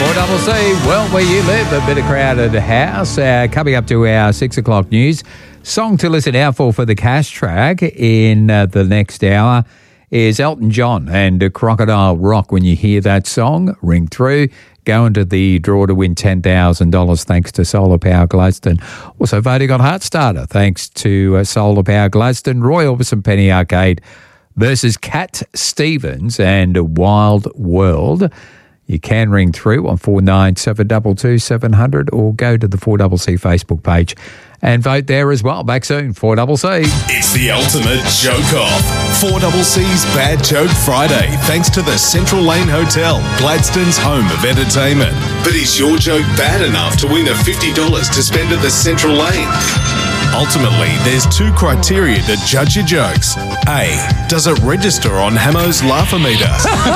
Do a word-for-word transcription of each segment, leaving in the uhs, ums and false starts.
four double C, well, where you live, a bit of crowded house. Uh, coming up to our six o'clock news. Song to listen out for for the cash track in uh, the next hour is Elton John and uh, Crocodile Rock. When you hear that song, ring through. Go into the draw to win ten thousand dollars thanks to Solar Power Gladstone. Also voting on Heartstarter thanks to uh, Solar Power Gladstone. Roy Orbison Penny Arcade versus Cat Stevens and Wild World. You can ring through on four nine seven two two seven hundred or go to the four C C Facebook page and vote there as well. Back soon, four C C. It's the ultimate joke-off. four C C's Bad Joke Friday, thanks to the Central Lane Hotel, Gladstone's home of entertainment. But is your joke bad enough to win the fifty dollars to spend at the Central Lane? Ultimately, there's two criteria to judge your jokes. A, does it register on Hamo's Laugh-O-Meter?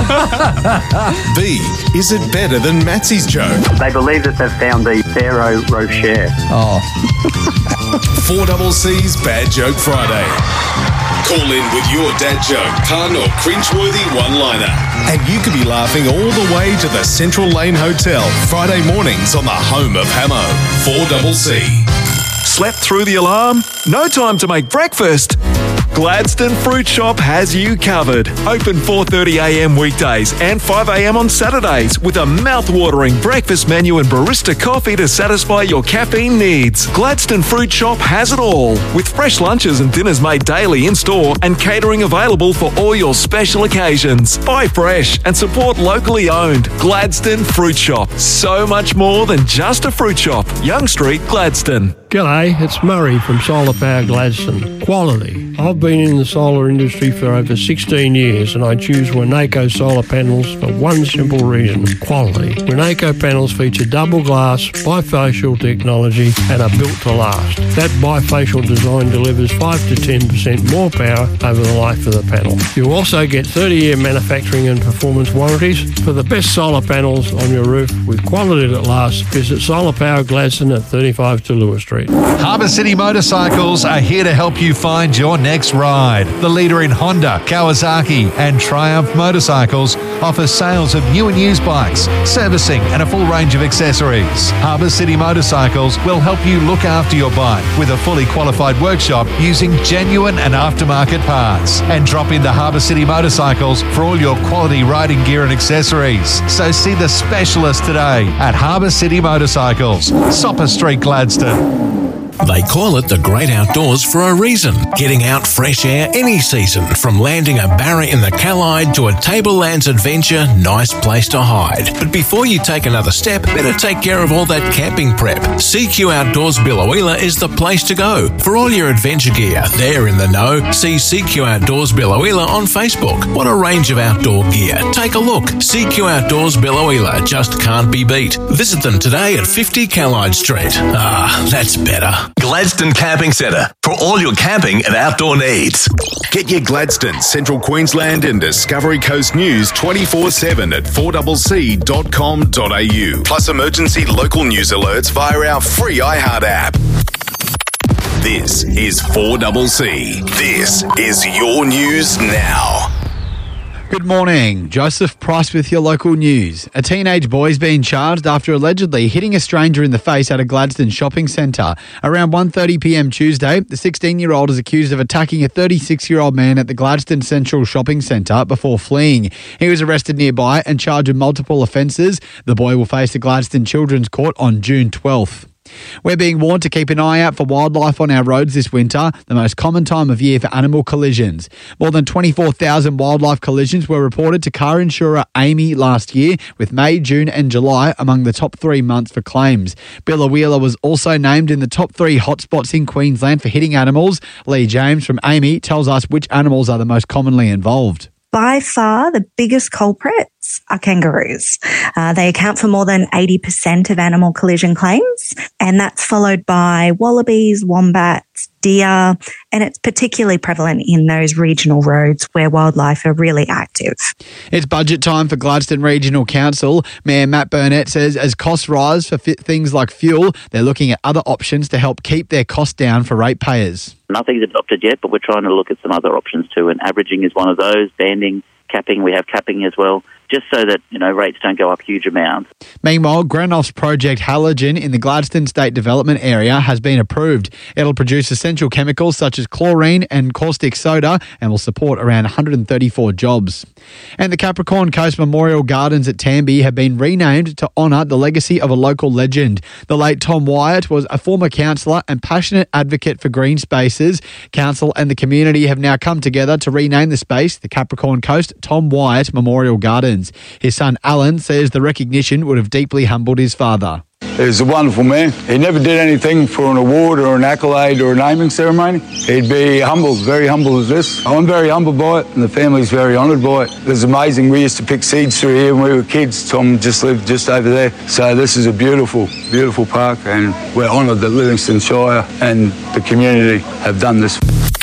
B, is it better than Matsy's joke? They believe that they've found the Pharaoh Rocher. Oh. four C C's Bad Joke Friday. Call in with your dad joke, pun or cringeworthy one-liner. And you could be laughing all the way to the Central Lane Hotel Friday mornings on the home of Hamo. four C C. Slept through the alarm? No time to make breakfast? Gladstone Fruit Shop has you covered. Open four thirty a m weekdays and five a m on Saturdays with a mouth-watering breakfast menu and barista coffee to satisfy your caffeine needs. Gladstone Fruit Shop has it all, with fresh lunches and dinners made daily in-store and catering available for all your special occasions. Buy fresh and support locally owned. Gladstone Fruit Shop. So much more than just a fruit shop. Young Street, Gladstone. G'day, it's Murray from Solar Power Gladstone. Quality. I've been in the solar industry for over sixteen years and I choose Winnaco solar panels for one simple reason, quality. Winnaco panels feature double glass, bifacial technology and are built to last. That bifacial design delivers five to ten percent more power over the life of the panel. You also get thirty year manufacturing and performance warranties. For the best solar panels on your roof with quality that lasts, visit Solar Power Gladstone at thirty-five to Lewis Street. Harbour City Motorcycles are here to help you find your next ride. The leader in Honda, Kawasaki and Triumph motorcycles offers sales of new and used bikes, servicing and a full range of accessories. Harbour City Motorcycles will help you look after your bike with a fully qualified workshop using genuine and aftermarket parts. And drop into Harbour City Motorcycles for all your quality riding gear and accessories. So see the specialist today at Harbour City Motorcycles, Sopper Street, Gladstone. They call it the great outdoors for a reason. Getting out fresh air any season, from landing a barra in the Callide to a Tablelands adventure, nice place to hide. But before you take another step, better take care of all that camping prep. C Q Outdoors Billowheeler is the place to go. For all your adventure gear, they're in the know. See C Q Outdoors Billowheeler on Facebook. What a range of outdoor gear. Take a look. C Q Outdoors Billowheeler just can't be beat. Visit them today at fifty Callide Street. Ah, that's better. Gladstone Camping Centre for all your camping and outdoor needs. Get your Gladstone, Central Queensland and Discovery Coast news twenty-four seven at four c c dot com dot a u. Plus emergency local news alerts via our free iHeart app. This is four C C. This is your news now. Good morning. Joseph Price with your local news. A teenage boy is being charged after allegedly hitting a stranger in the face at a Gladstone shopping centre. Around one thirty p m Tuesday, the sixteen-year-old is accused of attacking a thirty-six-year-old man at the Gladstone Central Shopping Centre before fleeing. He was arrested nearby and charged with multiple offences. The boy will face the Gladstone Children's Court on June twelfth. We're being warned to keep an eye out for wildlife on our roads this winter, the most common time of year for animal collisions. More than twenty-four thousand wildlife collisions were reported to car insurer Amy last year, with May, June and July among the top three months for claims. Billowheeler was also named in the top three hotspots in Queensland for hitting animals. Lee James from Amy tells us which animals are the most commonly involved. By far, the biggest culprits are kangaroos. Uh, they account for more than eighty percent of animal collision claims, and that's followed by wallabies, wombats, deer, and it's particularly prevalent in those regional roads where wildlife are really active. It's budget time for Gladstone Regional Council. Mayor Matt Burnett says as costs rise for things like fuel, they're looking at other options to help keep their costs down for ratepayers. Nothing's adopted yet, but we're trying to look at some other options too, and averaging is one of those. Banding, capping, we have capping as well. just so that, you know, rates don't go up huge amounts. Meanwhile, Grenov's project Halogen in the Gladstone State Development Area has been approved. It'll produce essential chemicals such as chlorine and caustic soda and will support around one hundred thirty-four jobs. And the Capricorn Coast Memorial Gardens at Tamby have been renamed to honour the legacy of a local legend. The late Tom Wyatt was a former councillor and passionate advocate for green spaces. Council and the community have now come together to rename the space the Capricorn Coast Tom Wyatt Memorial Gardens. His son Alan says the recognition would have deeply humbled his father. He was a wonderful man. He never did anything for an award or an accolade or a naming ceremony. He'd be humble, very humble as this. I'm very humbled by it, and the family's very honoured by it. It was amazing. We used to pick seeds through here when we were kids. Tom just lived just over there. So this is a beautiful, beautiful park, and we're honoured that Livingston Shire and the community have done this.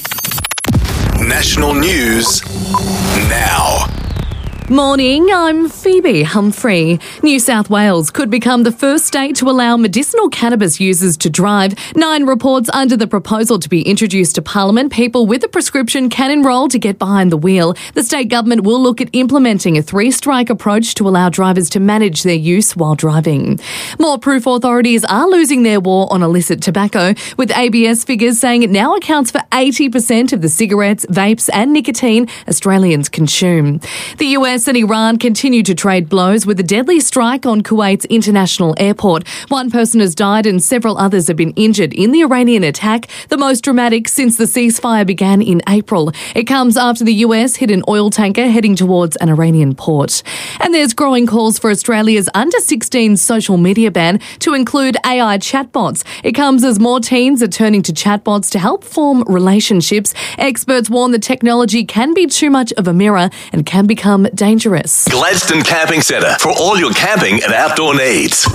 National news now. Morning, I'm Phoebe Humphrey. New South Wales could become the first state to allow medicinal cannabis users to drive. Nine reports under the proposal to be introduced to Parliament. People with a prescription can enrol to get behind the wheel. The state government will look at implementing a three-strike approach to allow drivers to manage their use while driving. More proof authorities are losing their war on illicit tobacco, with A B S figures saying it now accounts for eighty percent of the cigarettes, vapes and nicotine Australians consume. The U S and Iran continue to trade blows with a deadly strike on Kuwait's international airport. One person has died and several others have been injured in the Iranian attack, the most dramatic since the ceasefire began in April. It comes after the U S hit an oil tanker heading towards an Iranian port. And there's growing calls for Australia's under sixteen social media ban to include A I chatbots. It comes as more teens are turning to chatbots to help form relationships. Experts warn the technology can be too much of a mirror and can become dangerous. dangerous. Gladstone Camping Centre for all your camping and outdoor needs.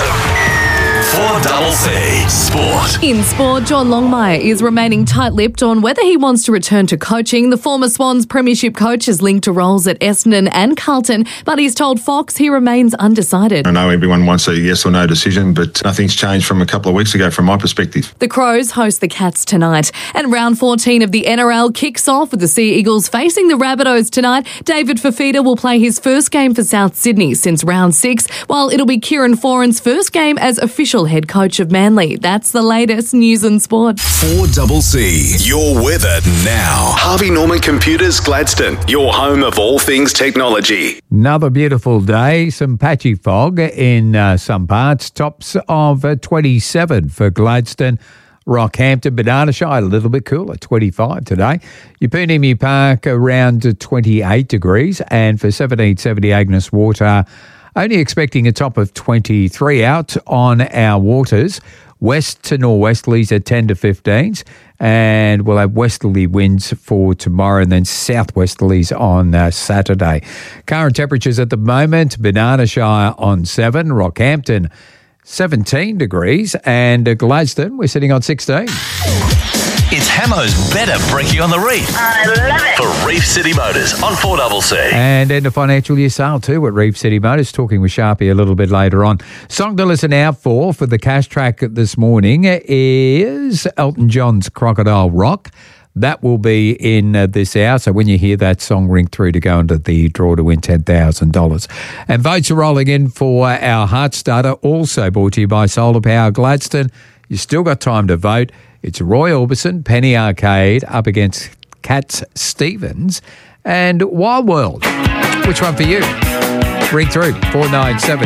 four double C Sport. In sport, John Longmire is remaining tight-lipped on whether he wants to return to coaching. The former Swans premiership coach is linked to roles at Essendon and Carlton, but he's told Fox he remains undecided. I know everyone wants a yes or no decision, but nothing's changed from a couple of weeks ago from my perspective. The Crows host the Cats tonight. And round fourteen of the N R L kicks off with the Sea Eagles facing the Rabbitohs tonight. David Fifita will play his first game for South Sydney since round six, while it'll be Kieran Foran's first game as official head coach of Manly. That's the latest news and sport. four double C, your weather now. Harvey Norman Computers Gladstone, your home of all things technology. Another beautiful day, some patchy fog in uh, some parts, tops of uh, twenty-seven for Gladstone. Rockhampton, Banana Shire, a little bit cooler, twenty-five today. Upernimi Park around twenty-eight degrees, and for seventeen seventy Agnes Water, only expecting a top of twenty-three out on our waters. West to nor'westerlies at ten to fifteens, and we'll have westerly winds for tomorrow and then southwesterlies on uh, Saturday. Current temperatures at the moment, Banana Shire on seven, Rockhampton seventeen degrees, and uh, Gladstone, we're sitting on sixteen. It's Hamo's Better Brekkie on the Reef. I love it. For Reef City Motors on four double C. And end of financial year sale too at Reef City Motors. Talking with Sharpie a little bit later on. Song to listen out for for the cash track this morning is Elton John's Crocodile Rock. That will be in uh, this hour. So when you hear that song, ring through to go into the draw to win ten thousand dollars. And votes are rolling in for our Heart Starter, also brought to you by Solar Power Gladstone. You've still got time to vote. It's Roy Orbison, Penny Arcade, up against Cat Stevens and Wild World. Which one for you? Ring through, four nine seven.